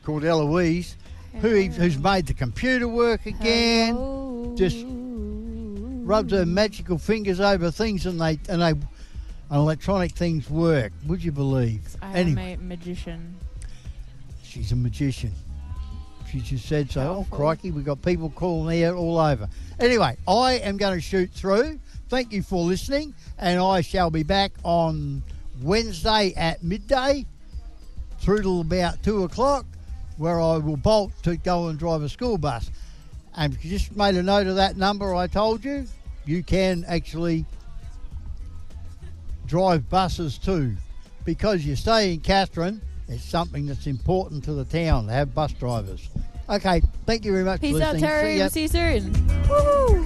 called Eloise, who's made the computer work again. Hello. Just rubs her magical fingers over things and electronic things work. Would you believe? I am a magician. She's a magician. She just said so. Powerful. Oh, crikey, we've got people calling here all over. Anyway, I am going to shoot through. Thank you for listening, and I shall be back on Wednesday at midday through till about 2 o'clock, where I will bolt to go and drive a school bus. And if you just made a note of that number I told you, you can actually drive buses too. Because you stay in Katherine, it's something that's important to the town to have bus drivers. Okay, thank you very much Peace for out, listening. Terry. See ya. We'll see you soon. Woo-hoo.